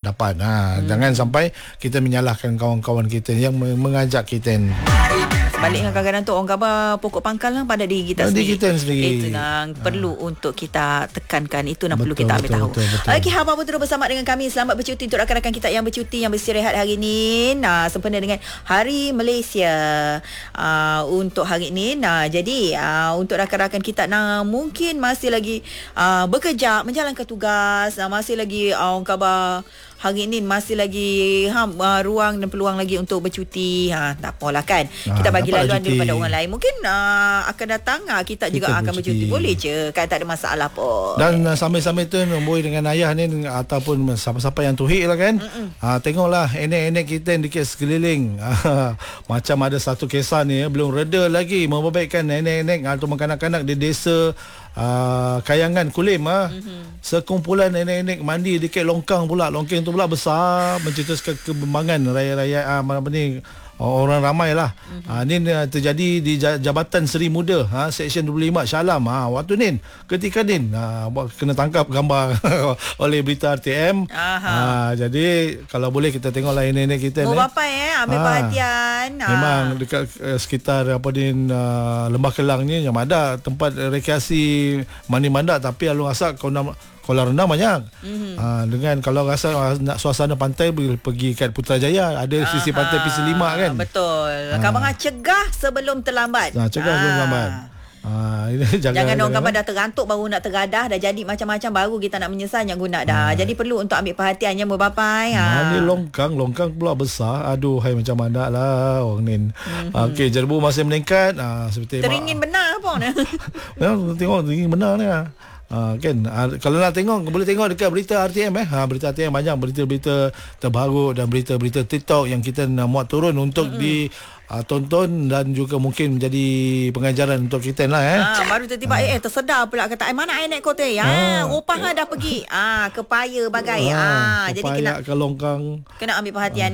dapat. Jangan sampai kita menyalahkan kawan-kawan kita yang mengajak kita. Sebaliknya kadang-kadang tu orang khabar pokok pangkal lah pada diri kita sendiri. Itu yang perlu untuk kita tekankan. Itu yang perlu kita ambil tahu. Okey, haba pun terus bersama dengan kami. Selamat bercuti untuk rakan-rakan kita yang bercuti, yang beristirahat hari ini. Sempena dengan Hari Malaysia untuk hari ini. Jadi untuk rakan-rakan kita mungkin masih lagi bekerja, menjalankan tugas, masih lagi orang khabar hari ini masih lagi ruang dan peluang lagi untuk bercuti. Tak apalah kan. Kita bagi laluan daripada orang lain. Mungkin akan datang kita juga akan bercuti. Boleh je kan, tak ada masalah pun. Dan sambil-sambil tu boy dengan ayah ni ataupun siapa-siapa yang tuhik lah kan. Tengoklah enek-enek kita yang dekat sekeliling. Macam ada satu kisah ni belum reda lagi membabaikkan enek-enek atau kanak-kanak di desa Kayangan Kulim. Sekumpulan nenek-nenek mandi dekat longkang pula. Longkang tu pula besar, mencetuskan kebimbangan raya-raya orang ramai lah. Ni terjadi di Jabatan Seri Muda, Seksyen 25 Syalam. Waktu ni ketika ni kena tangkap gambar oleh berita RTM. Jadi kalau boleh kita tengoklah nenek kita ni. Bapak ambil perhatian. Memang dekat sekitar Lembah Kelang ni yang ada tempat rekreasi mandi mandak, tapi alung asak kolam renang banyak. Dengan kalau rasa nak suasana pantai pergi kat Putrajaya, ada sisi pantai P5 kan. Betul. Abang cegah sebelum terlambat. Cegah sebelum terlambat. Jangan orang gambar dah terantuk baru nak tergadah, dah jadi macam-macam baru kita nak menyesal yang guna dah. Jadi perlu untuk ambil perhatiannya berbapai. Ni longkang pula besar. Aduh, hai macam mana lah orang ni. Okey, jerbu masih meningkat. Seperti teringin benar pun. Tengok teringin benar ni. Kan kalau nak tengok boleh tengok dekat berita RTM. Berita RTM banyak berita-berita terbaru dan berita-berita TikTok yang kita nak muat turun untuk tonton dan juga mungkin menjadi pengajaran untuk kita lah. Baru tiba-tiba tersedar pula kata mana air naik kota rupanya dah pergi ke Paya bagai. Jadi kena ke longkang, kena ambil perhatian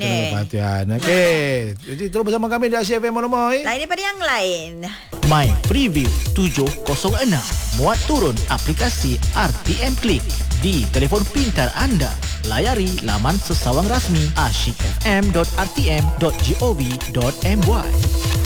Okey. Jadi terus bersama kami di Asia FM Monomoy. Lain daripada yang lain. My Preview 706. Muat turun aplikasi RTM Click di telefon pintar anda. Layari laman sesawang rasmi asyikfm.rtm.gov.my.